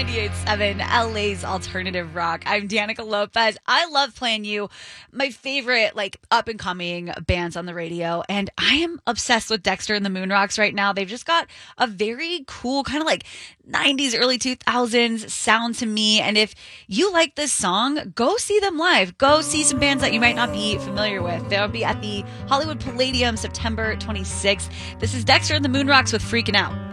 98.7 LA's alternative rock. I'm Danica Lopez. I love playing you my favorite up and coming bands on the radio, and I am obsessed with Dexter and the Moonrocks right now. They've just got a very cool kind of 90s, early 2000s sound to me. And if you like this song, go see them live. Go see some bands that you might not be familiar with. They'll be at the Hollywood Palladium September 26th. This is Dexter and the Moonrocks with Freaking Out.